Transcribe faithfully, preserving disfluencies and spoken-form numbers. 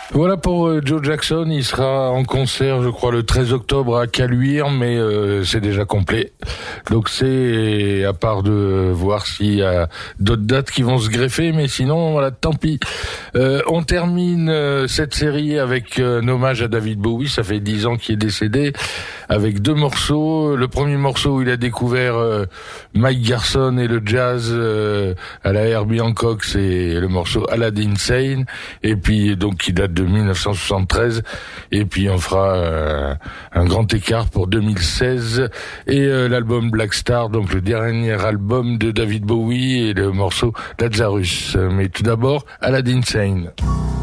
Voilà pour euh, Joe Jackson, il sera en concert, je crois, le treize octobre à Caluire, mais euh, c'est déjà complet. Donc c'est à part de voir s'il y a d'autres dates qui vont se greffer, mais sinon, voilà, tant pis. Euh, on termine euh, cette série avec euh, un hommage à David Bowie, ça fait dix ans qu'il est décédé, avec deux morceaux. Le premier morceau où il a découvert euh, Mike Garson et le jazz euh, à la Herbie Hancock, c'est le morceau Aladdin Sane, et puis donc qui date de dix-neuf cent soixante-treize, et puis on fera euh, un grand écart pour deux mille seize et euh, l'album Black Star, donc le dernier album de David Bowie, et le morceau Lazarus. Mais tout d'abord Aladdin Sane.